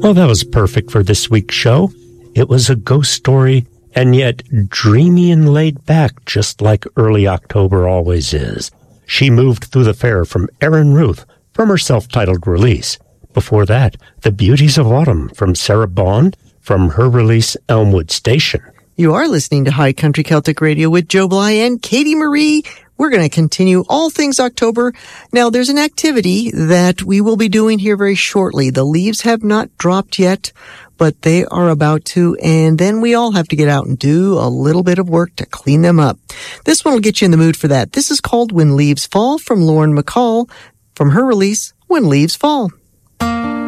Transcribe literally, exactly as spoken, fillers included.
Well, that was perfect for this week's show. It was a ghost story, and yet dreamy and laid back, just like early October always is. She moved through the fair from Erin Ruth, from her self-titled release. Before that, The Beauties of Autumn from Sarah Bond, from her release Elmwood Station. You are listening to High Country Celtic Radio with Joe Bly and Katie Marie. We're going to continue all things October. Now, there's an activity that we will be doing here very shortly. The leaves have not dropped yet, but they are about to, and then we all have to get out and do a little bit of work to clean them up. This one will get you in the mood for that. This is called When Leaves Fall from Lauren McCall, from her release, When Leaves Fall.